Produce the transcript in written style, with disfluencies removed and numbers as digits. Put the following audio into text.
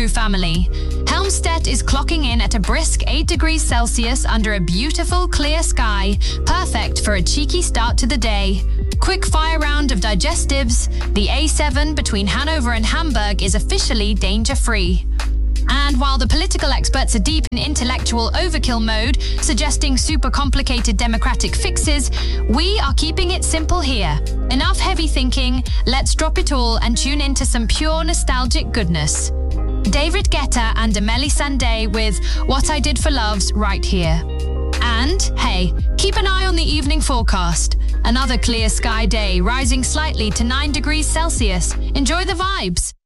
family. Helmstedt is clocking in at a brisk 8 degrees Celsius under a beautiful, clear sky, perfect for a cheeky start to the day. Quick fire round of digestives. The A7 between Hanover and Hamburg is officially danger-free. And while the political experts are deep in intellectual overkill mode, suggesting super complicated democratic fixes, we are keeping it simple here. Enough heavy thinking, let's drop it all and tune into some pure nostalgic goodness. David Guetta and Amelie Sandé with What I Did for Love's right here. And, hey, keep an eye on the evening forecast. Another clear sky day, rising slightly to 9 degrees Celsius. Enjoy the vibes.